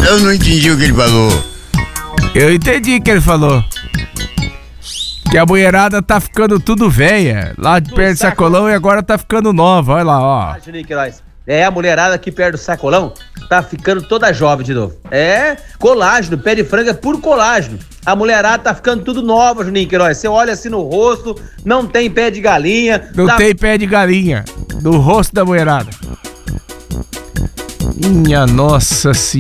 Eu não entendi o que ele falou. Eu entendi o que ele falou. Que a mulherada tá ficando tudo velha. Lá de perto do Sacolão e agora tá ficando nova. Olha lá, ó. A mulherada aqui perto do Sacolão tá ficando toda jovem de novo. É colágeno, pé de frango é puro colágeno. A mulherada tá ficando tudo nova, Juninho Queiroz. Você olha assim no rosto, não tem pé de galinha. Não tem pé de galinha no rosto da mulherada. Minha nossa senhora.